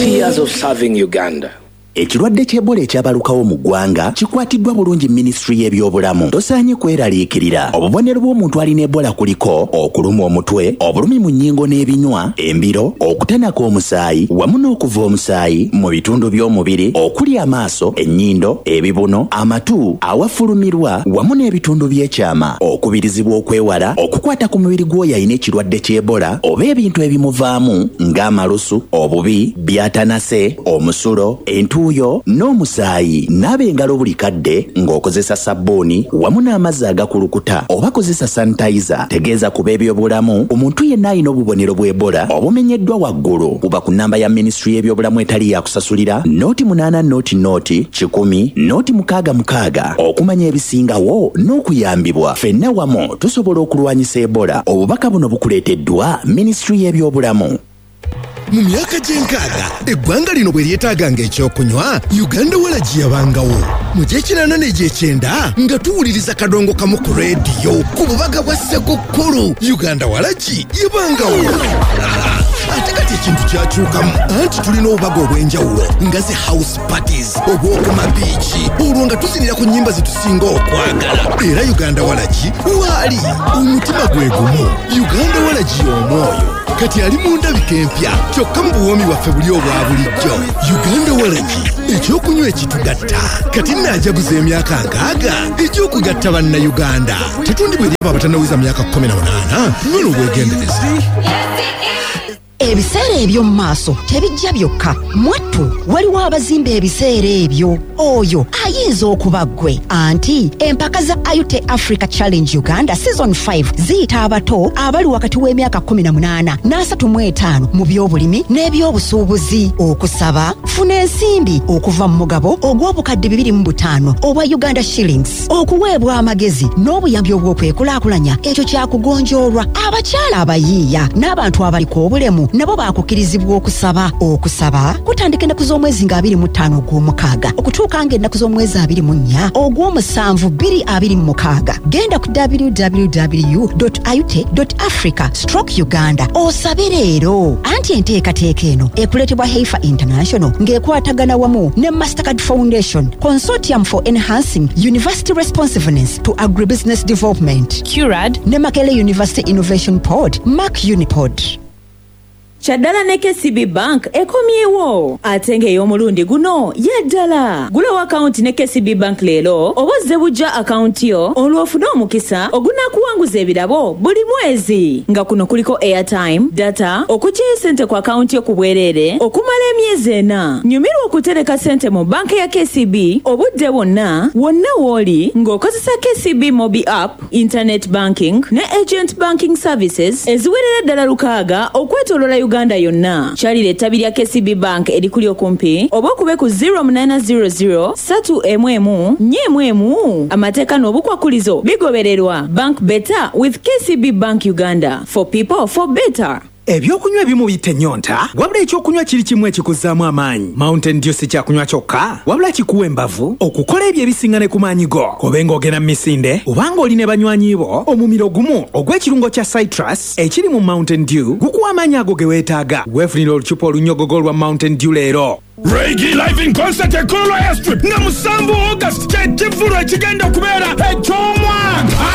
40 years of serving Uganda. Ekirwadde ky'Ebola ekyabalukawo mu ggwanga kikwatiddwa bulungi Ministry y'ebyobulamu. Tosaanye kweraliikirira. Obubonero bw'omuntu alina Ebola kuliko okuluma omutwe, obulumi mu nnyingo n'ebinywa, embiro, okutanaka omusaayi, wamu n'okuva omusaayi mu bitundu by'omubiri, okuli amaaso, ennyindo, ebibuno, amatu, awafulumirwa, wamu n'ebitundu by'ekyama, okubirizibwa okwewala, okukwata ku mubiri gw'oyo alina ekirwadde ky'Ebola oba ebintu ebimuvaamu ng'amalusu, obubi, byatanase, omusulo, entuuyo n'omusaayi. Naaba engalo buli kadde ng'okozesa sabbuuni wamu n'amazzi agakulukuta oba kozesa sanitayiza. Tegeeza ku b'ebyobulamu omuntu yenna alina obubonero bw'Ebola obumenyeddwa waggulu kuba ku nnamba ya Ministry y'ebyobulamu etali yakusasulira noti 8 noti 10 noti 6 okumanya ebisingawo n'okuyambibwa. Ffenna wamu tusobola okulwanyisa Ebola. Obubaka buno bukuleeteddwa Ministry y'ebyobulamu. Mu myaka gy'enkaaga eggwanga lino bwe lyetaaganga ekyokunywa Uganda Walagi yabangawo. Mu gy'ekinaana n'egy'ekyenda nga tuwuliriza kadongo kamu ku leediyo ku bubaga bwa Ssekukkulu Uganda Walagi yabangawo. Ate kati ekintu kyakyukamu anti tulina obubaga obw'enjawulo nga ze house parties obw'okuma biiki olwo nga tuzinira ku nnyimba zetusinga okwagala. Era Uganda Walagi waali omutima gwe gumu. Uganda Walagi omwoyo kati ali mu ndabika empya kyokka mu buwoomi bwaffe buli obwa bulijjo. Uganda Walagi ekyokunywa ekitugatta kati naajaguza emyaka 60 ekyokugatta bannayuganda. Tetundibwa eri abo abatannawiza myaka 18 nywera obwegendereza. Ebiseera eby'omu maaso tebijja byokka. Mwattu waliwo abazimba ebiseera ebyo. Oyo ayinza okuba ggwe. Anti empaka za Ayute Africa Challenge Uganda Season 5 ziyita abato abali wakati w'emyaka 18 n'35 mu by'obulimi n'ebyobusuubuzi. Okusaba funa ensimbi okuva mu mugabo ogw'obukadde 205 obwa Uganda shillings. Okuweebwa amagezi n'obuyambi obw'okwekulaakulanya ekyo kyakugonjoolwa. Abakyala abayiiya n'abantu abaliko obulemu nabo bakukirizibwa okusaba. Okusaba kutandika ennaku z'omwezi nga 25 ogw'omukaaga okutuuka nga ennaku z'omwezi 24 ogw'omusanvu 2026. Genda ku www.ayute.africa/Uganda osabe leero. Anti enteekateeka eno ekuleetebwa Heifer International ng'ekwatagana wamu ne Mastercard Foundation Consortium for Enhancing University Responsiveness to Agribusiness Development CURAD ne Makele University Innovation Pod MAC Unipod. Chaddala ne KCB Bank ekomyewo ate ng'ey'omulundi guno yeddala. Gulawo akawunti ne KCB Bank leero obozze bujja akawunti yo olw'ofuna omukisa ogunaakuwanguza ebirabo buli mwezi. Nga kuno kuliko airtime, data, okuggyayo ssente ku akawunti yo ku bwereere okumala emyezi 4. Nyumirwa okutereka ssente mu banka ya KCB obudde bwonna wonna w'oli ng'okozesa KCB Mobi App, Internet Banking ne Agent Banking Services eziwerera ddala 600 okwetooloola Uganda yonna. Kyalira ettabi lya KCB Bank erikuli okumpi oba okube ku 0800 311 amateeka n'obukwakulizo bigobererwa. Bank better with KCB Bank Uganda. For people, for better. Ebyokunywa ebimu biyita ennyonta wabula ekyokunywa kiri kimu ekikuzzaamu amaanyi. Mountain Dew si kyakunywa kyokka wabula kikuwa embavu okukola ebyo ebisinga ne ku maanyi go. Obenga ogenda mu misinde obanga oli ne banywanyi bo omumiro gumu ogw'ekirungo kya citrus ekiri mu Mountain Dew gukuwa amaanyi ago ge weetaaga. Weefunira olucupa olunyogogo lwa Mountain Dew leero. Reggae live in concert at Kololo Airstrip na musanvu August kyekivulo ekigenda okubeera eky'omwaka.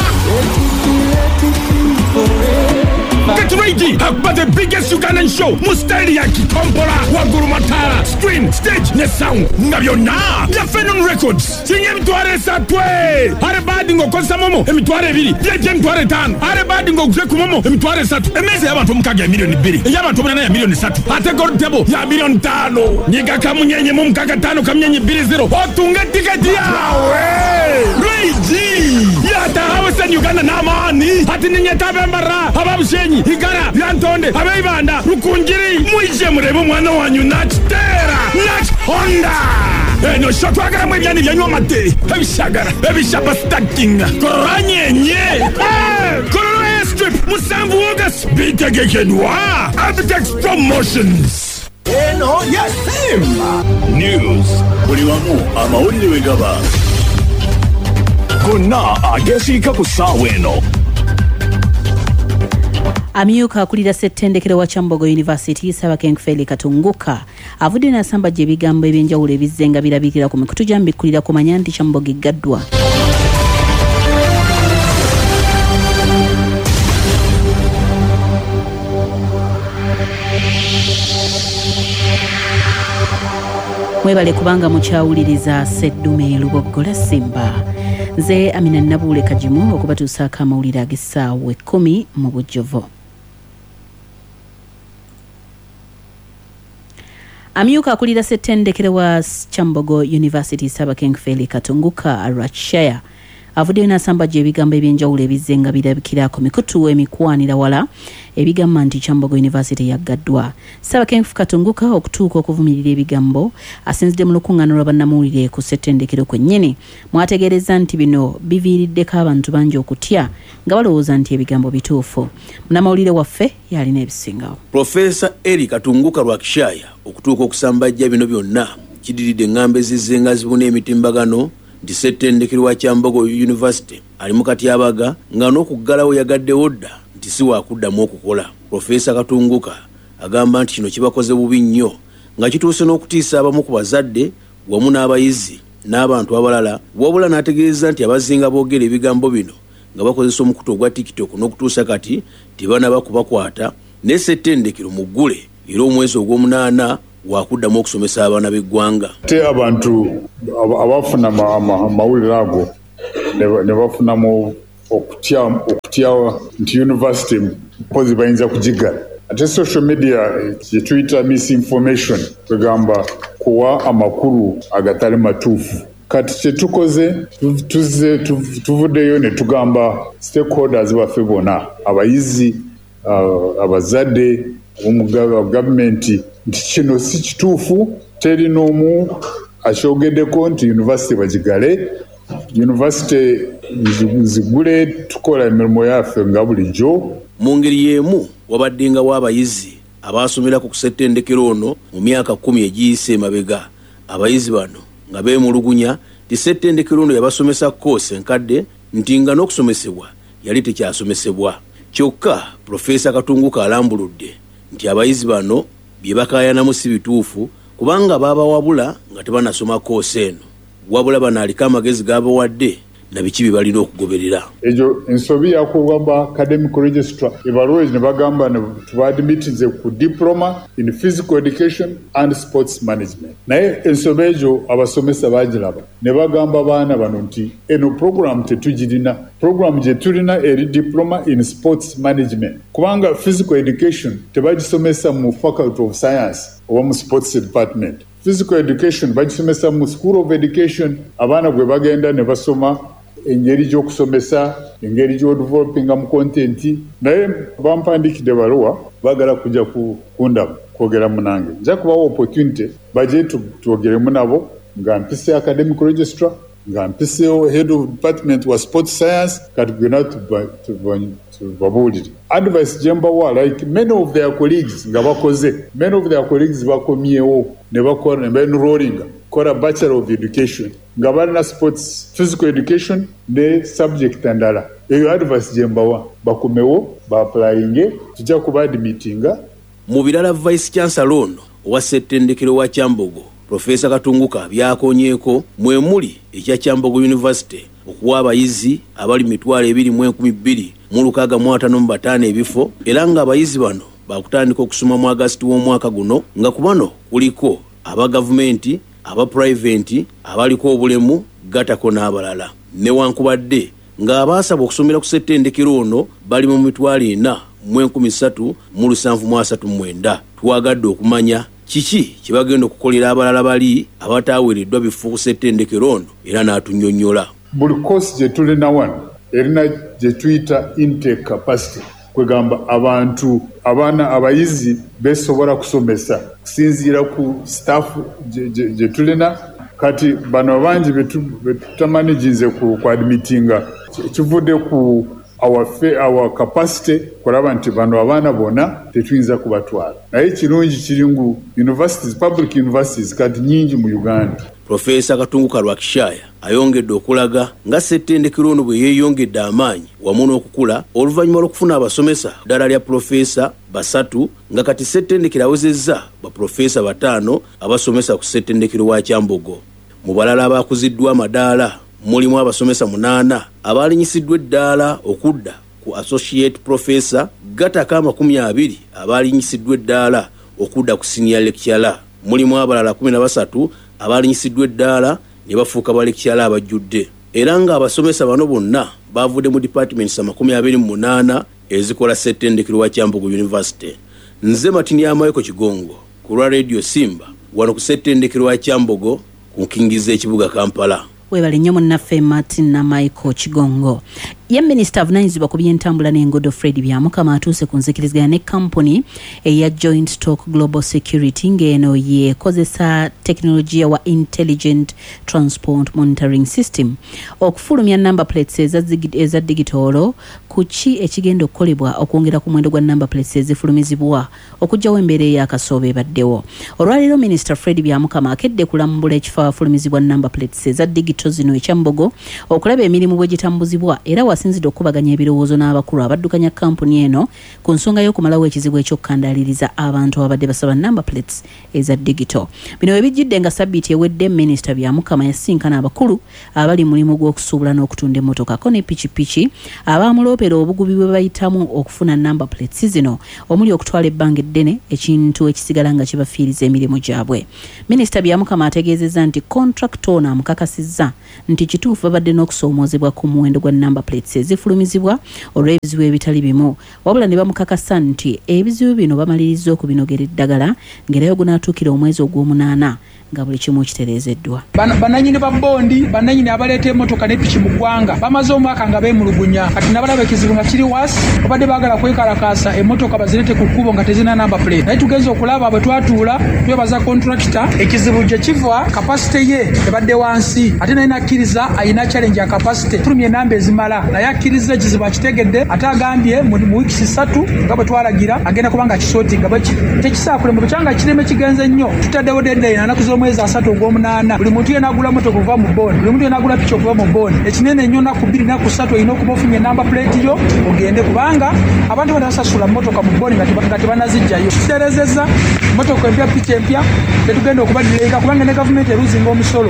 Get ready for the biggest Ugandan show Mustaili ya Kitombola Waguru Matara screen stage ne sound nga byonna ya Phenon Records sinye emitwaro 3 arebadi ngo kosa momo emitwaro 2 byeje emitwaro 5 arebadi ngo gwe kumomo emitwaro 3 emeze y'abantu mukaga ya milioni 2 y'abantu munana ya milioni 3 ate gold table ya milioni 5 nyiga kamunyenye mu mukaga 5 kamunyenye 20 otunga ticket yawe Reggie yata hawasa Uganda namani ati ninyeta bembara ababushenyi igara yantonde abeibanda rukungiri mwije murebe mwana wanyu Nachtera Nach Honda no shotwagara mwebyani byanywa mate ebishaba stacking koranyenye Kololo Airstrip musanvu August bitegekenwa Abitex Promotions eno yasimba news buli wamu amawulire wegaba gonna agesiika ku ssaawa eno. Amyuka akulira ssettendekero wa Kyambogo University Ssabakenkufeeli Katunguka avudde n'asamba gye ebigambo ebyenjawulo ebizze nga birabikira ku mikutu gy'ambikkulira kumanya nti Kyambogo eggaddwa. Mwebale kubanga mukyawuliriza Sseddume Luboggola Simba. Nze Amina Nabuule Kajimu okubatuusaako amawulire ag'essaawa 10 mu Bujjovu. Amyuka akulira ssettendekero wa Kyambogo University Ssabakenkufeeli Katunguka Rachaya avuddeyo n'asamba gye ebigambo ebyenjawulo ebizze nga birabikira ku mikutu emikwanira wala ebigamba nti Kyambogo University yaggaddwa. Ssabakenkufeeli Katunguka okutuuka okuvumirira ebigambo asinzidde mu lukuŋŋaana lwa bannamawulire ku ssettendekero kwennyini mwategeereza nti bino biviiriddeko abantu bangi okutya nga balowooza nti ebigambo bituufu. Munnamawulire waffe yalina ebisingawo. Profesa Eri Katunguka Rwakishaya okutuuka okusambajja bino byonna kidiridde engamba ezizze nga zibuna emitimbagano nti ssettendekero wa Kyambogo University ali mu katyabaga nga n'okuggalawo yagaddewo dda nti si waakuddamu okukola. Profesa Katunguka agamba nti kino kibakoze bubi nnyo nga kituuse n'okutiisa abamu ku bazadde wamu n'abayizi n'abantu abalala, wabula n'ategeeza nti abazinga boogera ebigambo bino nga bakozesa omukutu ogwa TikTok n'okutuusa kati tibanaba kubakwata ne ssettendekero muggule era omwezi ogw'omunaana wakuddamu okusomesa abaana b'eggwanga. Te abantu abafuna amawulire ago ne bafunamu okutya nti university mpozi bayinza kugigala. Ate social media kyetuyita misinformation kwegamba kuwa amakulu agatali matuufu. Kati kyetukoze tuvuddeyo ne tugamba stakeholders baffe bona abayizi abazadde gavumenti nti kino si kituufu, teri n'omu akyogeddeko nti university bagigale, university zigule, tukola emirimu yaffe nga bulijjo. Mu ngeri y'emu wabaddengawo abayizi abaasomera ku ssettendekero ono mu myaka 10 egiyise emabega. Abayizi bano nga beemulugunya nti ssettendekero ono yabasomesa koosi enkadde nti nga n'okusomesebwa yali tekyasomesebwa. Kyokka Profesa Katunguka alambuludde nti abayizi bano bye bakaayanamu si bituufu kubanga baabawabula nga tebanasoma koosi eno, wabula banaaliko amagezi g'abawadde na biki bye balina okugoberera. Ejo ensobi yakugamba academic registrar ebaluwa ne bagamba tubaadimitinze ku diploma in physical education and sports management. Naye ensobi ejo abasomesa bagiraba ne bagamba baana bano nti eno program tetugirina. Program gye tulina eri diploma in sports management kubanga physical education tebagisomesa mu faculty of science oba mu sports department. Physical education bagisomesa mu school of education, abaana gwe bagenda ne basoma engeri gy'okusomesa, engeri gy'odevelopinga mu kontenti. Naye bampandikidde baluwa baagala kujja kundaba kwogera munange. Nja kubawa opportunity bajje twogeremu nabo nga mpise academic registrar, nga mpisewo head of department wa sports science, kati gwena tubabuulire. Advice gye mbawa, like many of their colleagues nga bakoze, many of their colleagues bakomyewo ne bakola ne baenrollinga kola bachelor of education nga balina sports physical education ne subject endala. Eyo advice gye mbawa bakomewo baapplyinge, tujja kubaadimitinga. Mu birala Vice Chancellor ono owa ssettendekero wa Kyambogo Profesa Katunguka byakonyeeko mwemuli ekya Kyambogo University okuwa abayizi abali 22,655 ebifo era nga abayizi bano bakutandika okusoma mu August w'omwaka guno nga ku bano kuliko aba gavumenti, aba private, abaliko obulemu, gatako n'abalala. Newankubadde nga abaasaba okusomera ku ssettendekero ono bali mu 4,379. Twagadde okumanya kiki kibagenda okukolera abalala bali abataaweereddwa bifo ku ssettendekero ono era n'atunnyonnyola. Buli kosi gye tulina wano erina gye tuyita intake capacity, kwegamba abantu abaana abayizi besobola kusomesa kusinziira ku staff gye tulina. Kati bano bangi betutamaniginze ku admitinga kivudde ku our capacity kulaba nti bano abaana bonna tetuyinza kubatwala naye kirungi kiri ngu universities public universities kati nyingi mu Uganda. Profesa Katunguka Rwakishaya ayongedde okulaga nga ssettendekero ono bwe yeeyongedde amaanyi wamu n'okukula oluvannyuma lw'okufuna abasomesa ddala lya profesa basatu nga kati ssettendekero awezezza baprofesa 5 abasomesa ku ssettendekero wa Kyambogo. Mu balala abakuziddwa amadaala mulimu abasomesa 8 abalinyisiddwa eddaala okudda ku associate professor gataka 20 abalinyisiddwa eddaala okudda ku senior lecturer. Mulimu abalala 13 abalinyisiddwa eddaala ne bafuuka ba lecturer abajjudde. Era nga abasomesa bano bonna bavudde mu departments 28 ezikola ssettendekero wa Kyambogo University. Nze Matini Amayeko Kigongo ku Radio Simba wano ku ssettendekero wa Kyambogo ku nkingiza ekibuga Kampala. Webale nnyo munnaffe Martin na Michael Kigongo. Ye Minister avunanyizibwa ku by'entambula n'enguudo Fred Byamukama atuuse ku nzikiriziganya ne kampuni eya Joint Stock Global Security ng'eno yekozesa tekinologiya wa Intelligent Transport Monitoring System okufulumya number plates eza digitolo ku ki ekigenda okukolebwa okwongera ku muwendo gwa number plates ezifulumizibwa okugyawo embeera ey'akasooba ebaddewo. Olwaleero Minister Fred Byamukama akedde kulambula ekifo afulumizibwa number plates eza digito zino ekyambogo okulaba emirimu bwe gitambuzibwa era wasinzidde okubaganya ebirowoozo n'abakulu abaddukanya kampuni eno ku nsonga y'okumalawo ekizibu eky'okukandaaliriza abantu abadde basaba number plates eza digito. Bino ebijjidde nga sabbiiti ewedde Minisita Byamukama yasinkana abakulu abali mulimu gw'okusuubula n'okutunda emmotoka ko ne pikipiki abaamuloopera obugubi bwe bayitamu okufuna number plates zino omuli okutwala ebbanga eddene ekintu ekisigala nga kibafiiriza emirimu gyabwe. Minisita Byamukama ategeezezza nti contract owner amukakasizza nti kituufu babadde n'okusoomoozebwa ku muwendo gwa number plates ezifulumizibwa olw'ebizibu ebitali bimu wabula ne bamukakasa nti ebizibu bino bamaliriza okubinogera eddagala ng'era gunaatuukira omwezi ogw'omunaana nga buli kimu kitereezeddwa. Bananyini ba bondi bananyini abaleeta emmotoka ne piki mu ggwanga bamaze omwaka nga beemulugunya kati nabalaba ekizibu nga kiri wasi obadde baagala kwekalakaasa emmotoka bazirete ku kkubo nga tezina number plate. Naye tugenza okulaba bwe twatuula twebaza kontrakita ekizibu gye kiva kapasite ye ebadde wansi ate naye nakkiriza ayina challenge ya kapasite tulumye enamba ezimala naye akkiriza ekizibu akitegedde ate agambye mu wiikisi 3 nga bwe twalagira agenda kubanga kisootinga tekisaakule mu bukyanga kireme kigenze nnyo tutaddewo deadline anakuzo mwezi 3 ogw'omunaana buli muntu yena agula moto kuva mu bond buli muntu yena agula picha kuva mu bond ekinene nnyo naku 2 naku 3 olina okuba ofunye number plate yo ogende kubanga abantu banasasula motoka mu bond nga tebanazijjayo kiterezeza motoka empya picha empya tetugenda okubadilika kubanga ne government eruzinga omusolo.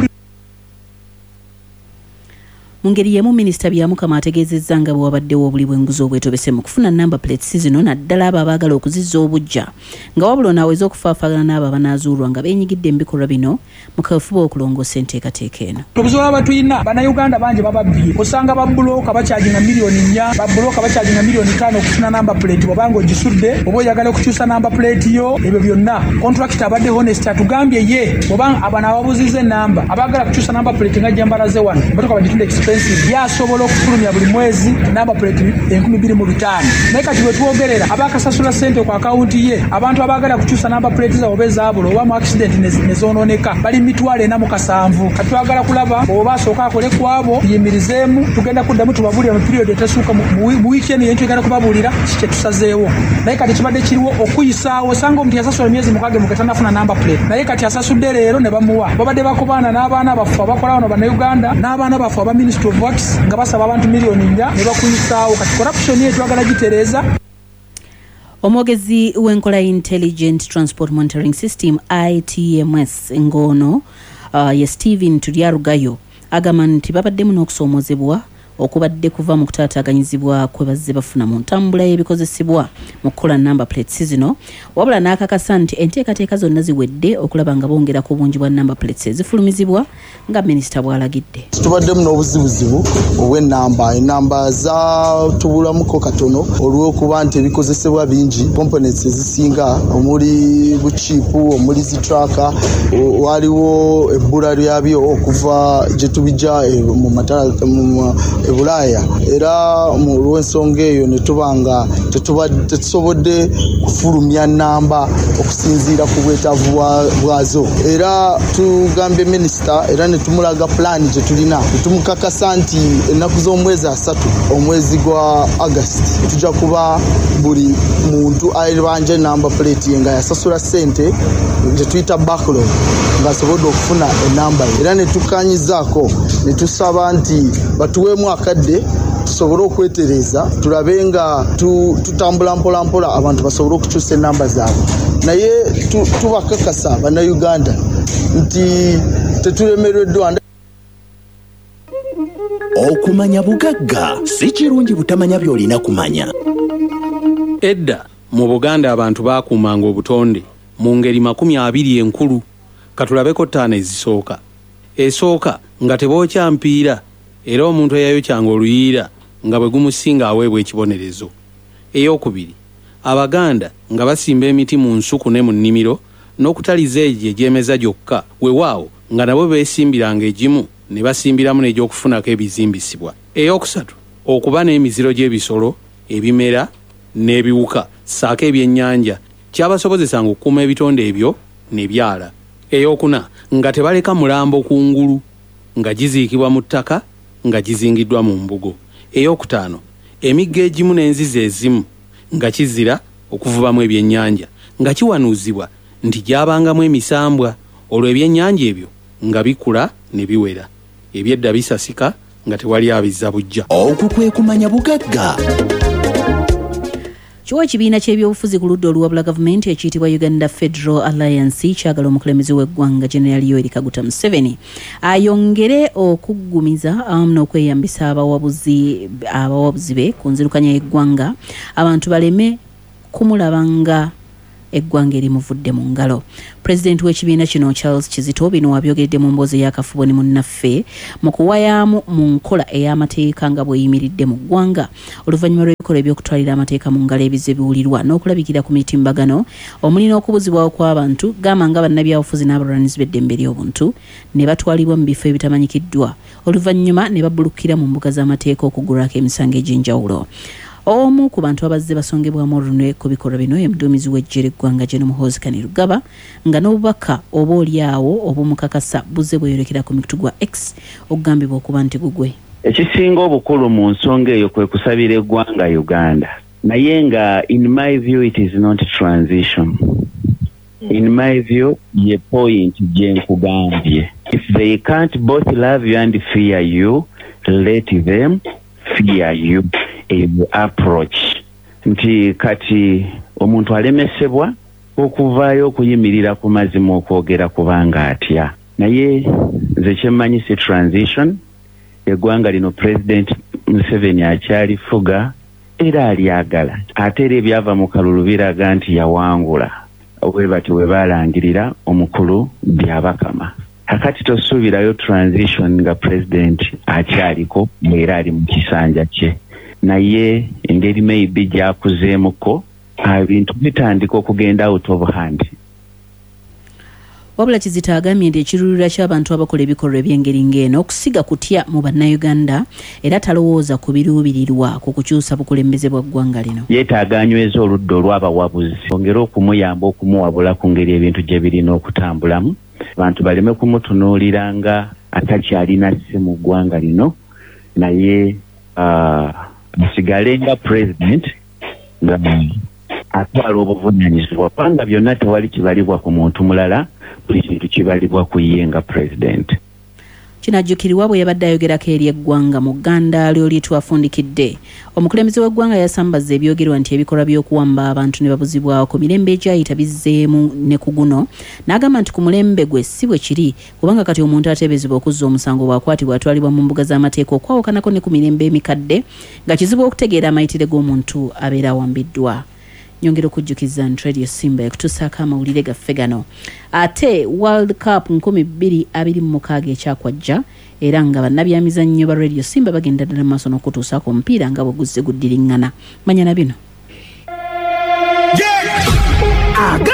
Mu ngeri y'emu Minisita Byamukama ategeezezza nga bwe wabaddewo obuli bw'enguzi obwetobese mu kufuna number plates zino naddala abo abaagala okuzizza obujja nga wabula onaaweza okufaafagana n'abo abanaazuulwa nga beenyigidde mu bikolwa bino mu kafuba okulongoosa enteekateeka eno. Obusobola batuyina bannayuganda bangi bababbiye osanga babbulooka bakyaginga miliyoni 4 babbulooka bakyaginga miliyoni 5 okufuna number plate bw'obanga ogisudde oba oyagala okukyusa number plate yo ebyo byonna contract abadde honest atugambye ye bw'obanga abana ababuzizza enamba abaagala kukyusa number plate nga gyambalaze wano motoka bagitunda yasobola okufulumya buli mwezi number plate 25,000 naye kati bwe twogerera abakasasula ssente ku akawunti ye abantu abaagala kukyusa number plate zaabwe bezaabula oba mu accident nezoononeka bali 47,000 kati twagala kulaba oba asooka akole ku abo yimirizeemu tugenda kuddamu tubabuulira mu period etasuuka mu weekend yentu egenda kubabuulira kikye tusazeewo naye kati kibadde kiriwo okuyisaawo osanga omuntu yasasula emyezi 6 tanafuna number plate naye kati asasudde leero ne bamuwa babadde bakobaana n'abaana baffe abakola wano bannayuganda n'abaana baffe aba Ministry of Works nga basaba abantu miliyoni 4 ne bakuyisaawo kati corruption ye twagala gitereeza. Omwogezi w'enkola Intelligent Transport Monitoring System ITMS ngono ye Stephen Tulyarugayo agamba nti babaddemu n'okusoomoozebwa okubadde kuva mu kutaataaganyizibwa kwe bazze bafuna mu ntambula y'ebikozesebwa mu kukola number plates zino wabula n'akakasa nti enteekateeka zonna ziwedde okulaba nga bongera ku bungi bwa number plates ezifulumizibwa nga minisita bw'alagidde. Tubaddemu n'obuzibuzibu enamba zatubulamuko katono olw'okuba nti ebikozesebwa bingi components ezisinga omuli buchipu omuli zitraka waliwo ebbula lyabyo okuva gye tubijja mu matala e Bulaaya era mu lw'ensonga eyo ne tubanga tetusobodde kufulumya namba okusinziira ku bwetaavu bwazo era tugambye minisita era ne tumulaga pulaani gye tulina tumukakasa nti ennaku z'omwezi 3 omwezi gwa August tujja kuba buli muntu ayibanja namba plate ye nga yasasula ssente gye tuyita backlog ng'asobodde okufuna enamba era ne tukanyizaako ne tusaba nti batuweemu akadde tusobole okwetereza tulabe nga tutambula mpolampola abantu basobole okukyusa enamba zaabwe naye tubakakasa bannayuganda nti tetulemereddwa. Okumanya bugagga si kirungi butamanya by'olina kumanya. Edda mu Buganda abantu baakuumanga obutonde mu ngeri 20 enkulu. Katulabeko 5 ezisooka. Esooka nga tebokyampiira era omuntu eyayokyanga oluyiira nga bwe gumusinga aweebwa ekibonerezo. Eyokubiri, Abaganda nga basimba emiti mu nsuku ne mu nnimiro n'okutaliza egyo egyemeza gyokka weewaawo nga nabo beesimbiranga egimu ne basimbiramu n'egyokufunako ebizimbisibwa. Eyokusatu, okuba n'emiziro gy'ebisolo, ebimera n'ebiwuka ssaako ebyennyanja kyabasobozesanga okukuuma ebitonde ebyo ne byala. Eyokuna, nga tebaleka mulambo ku ngulu nga giziikibwa mu ttaka nga gizingiddwa mu mbugo. Eyokutaano, emigga egimu n'enzizi ezimu nga kizira okuvubamu ebyennyanja nga kiwanuuzibwa nti gyabangamu emisambwa olwo ebyennyanja ebyo nga bikula ne biwera. Ebyedda bisasika nga tewali abizza bujja. Okwo kwe kumanya bugagga. Kiwa ekibiina ky'ebyobufuzi ku ludda oluwabula gavumenti ekiyitibwa Uganda Federal Alliance kyagala omukulembeze w'eggwanga General Yoweri Kaguta Museveni ayongere okuggumiza awamu n'okweyambisa abawabuzi be ku nzirukanya y'eggwanga abantu baleme kumulabanga eggwanga erimuvudde mu ngalo. Pulezidenti w'ekibiina kino Charles Kizito bino wabyogedde mu mboozi y'akafubo ne munnaffe mu kuwayaamu mu nkola ey'amateeka nga bweyimiridde mu ggwanga oluvannyuma lw'ebikolwa eby'okutwalira amateeka mu ngalo ebize biwulirwa n'okulabikira ku mitimbagano omuli n'okubuzibwawo kw'abantu gamba nga bannabyabufuzi n'abalwanirizi b'eddembe ly'obuntu ne batwalibwa mu bifo ebitamanyikiddwa oluvannyuma ne babbulukira mu mbuga z'amateeka okugulwako emisango egy'enjawulo. Omu ku bantu abazze basongebwamu olunwe ku bikolwa bino ye muduumizi w'eggye ly'eggwanga Gen. Muhoozi Kainerugaba nga n'obubaka oba oliawo obumukakasa buzze bweyolekera ku mikutu gwa X okugambibwa okuba nti gugwe. Ekisinga obukulu mu nsonga eyo kwe kusabira eggwanga Uganda naye nga in my view it is not transition. In my view ye point gye nkugambye. If they can't both love you and fear you, let them fear you. Approach nti kati omuntu alemesebwa okuvaayo okuyimirira ku mazima okwogera kubanga atya naye nze kyemmanyi si transition eggwanga lino President Museveni akyalifuga era alyagala ate era ebyava mu kalulu biraga nti yawangula bwe bati we baalangirira omukulu byabakama kakati tosuubirayo transition nga President akyaliko era ali mu kisanja kye naye engeri maybe gyakuzeemuko ebintu bitandika okugenda out of hand. Wabula Kizito agambye nti ekirulira ky'abantu abakola ebikolwa eby'engeri ng'eno okusiga kutya mu bannayuganda era talowooza ku biruubirirwa ku kukyusa bukulembeze bwa ggwanga lino. Yeetaaga anyweza oludda olw'abawabuzi ongera okumuyamba okumuwabula ku ngeri ebintu gye birina okutambulamu abantu baleme kumutunuulira nga atakyalina sse mu ggwanga lino naye asigale nga President nga atwala obuvunaanyizibwa kubanga byonna tewali kibalibwa ku muntu mulala buli kintu kibalibwa ku ye nga President. Kinajjukirwa bwe yabadde ayogerako eri eggwanga mu Ggandaalo lyetwafundikidde. Omukulembeze w'eggwanga yasambazza ebyogerwa nti ebikolwa by'okuwamba abantu ne babuzibwawo ku mirembe egyayita bizzeemu ne ku guno n'agamba nti ku mulembe gwe si bwe kiri kubanga kati omuntu ateeberezebwa okuzza omusango bw'akwatibwa atwalibwa mu mbuga z'amateeka okwawukanako ne ku mirembe emikadde nga kizibu okutegeera amayitire g'omuntu abeera awambiddwa. Nyongera okujjukiza nti Radio Simba yakutuusaako amawulire gaffe gano. Ate World Cup 2026 ekyakwajja era nga bannabyamizannyo ba Radio Simba bagenda ddala mu maaso n'okutuusaako omupiira nga bwe guzze guddiriŋŋana. Manya na bino. Agava mu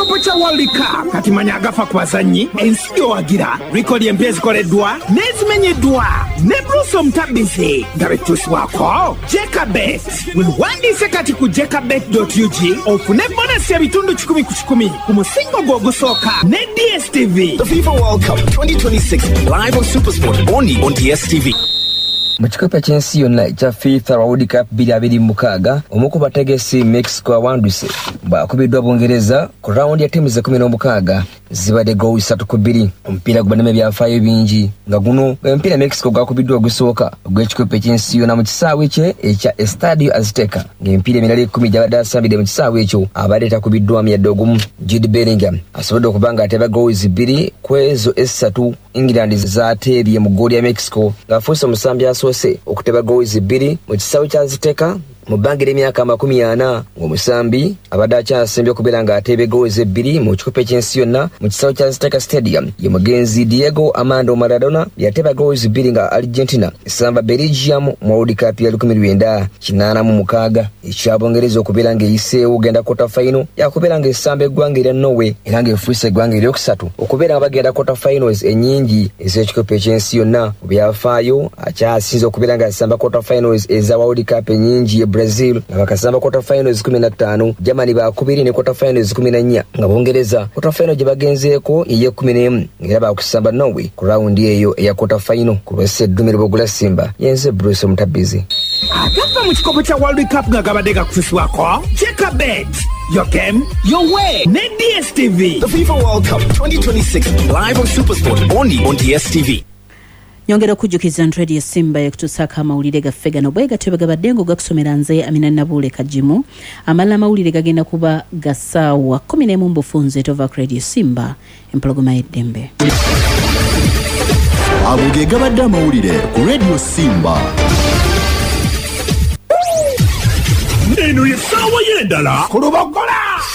kikopo kya World Cup kati manya agafa ku bazannyi ensi gyowagira likodi empya ezikoleddwa n'ezimenyeddwa ne Bruce Omutabbizi nga betuusibwako Jekabet wewandiise kati ku jekabet.ug ofune bonasi ebitundu 10 ku 10 ku musingo gwo ogusooka ne DSTV. The FIFA World Cup 2026 live on SuperSport only on DSTV. Mu kikopo ky'ensi yonna ekya FIFA World Cup 2026 omu ku bategesi Mexico awanduse bw'akubiddwa Bungereza ku rawundi ya ttiimu ze 16 zibadde ggoolo 3-2. Omupiira gubaddemu ebyafaayo bingi nga guno omupiira Mexico gwakubiddwa ogusooka ogw'ekikopo ky'ensi yonna mu kisaawe kye ekya Estadio Azteca ng'emipiira emirala 10 gyabadde asambidde mu kisaawe ekyo abadde takubiddwamu yadde ogumu. Jude Bellingham asobodde okuba ng'ateeba ggoolo 2 ku ezo 3 England zaateebye mu ggoolo ya Mexico ng'afuuse omusambi asoose okuteeba ggoolo 2 mu kisaawe kya Azteca mu bbanga ly'emyaka 40 ng'omusambi abadde akyasembye okubeera ng'ateeba ggoolo 2 mu kikopo ky'ensi yonna mu kisaawe kya Azteca Stadium ye mugenzi Diego Armando Maradona yateeba ggoolo 2 nga Argentina esamba Belgium mu World Cup ya 1986 ekyabongereza okubeera ng'eyiseewo ogenda quarter final yakubeera ng'esamba eggwanga erya Norway era ng'efuuse eggwanga eryokusatu okubeera nga bagenda quarter finals ennyingi ez'ekikopo ky'ensi yonna mu byafaayo akyasinze okubeera ng'asamba quarter finals eza World Cup ennyingi Brazil nga bakasamba quarter finals 15, Germany bakubiri ne quarter finals 14 nga Bungereza quarter final gye bagenzeeko ye 11 era bakusamba Norway ku rawundi eyo eya quarter final ku lw'esseddumiro bogula Simba yenze Bruce Omutabbizi. Agava mu kikopo kya World Cup nga gabadde gakususibwako Jekabet. Your game, your way. Ne DSTV. The FIFA World Cup 2026 live on SuperSport only on DSTV. Nyongera okujjukiza Radio Simba ekutusaako amawulire gaffe gano bwe gatyo gabadde ngo gakusomera nze Amina Nabuule Kajimu. Amalala amawulire gagenda kuba gasaawa 11 mu bufunze tova Radio Simba empologoma y'eddembe. Ago ge gabadde amawulire ku Radio Simba. Eno ye ssaawa y'endala ku Lubogola.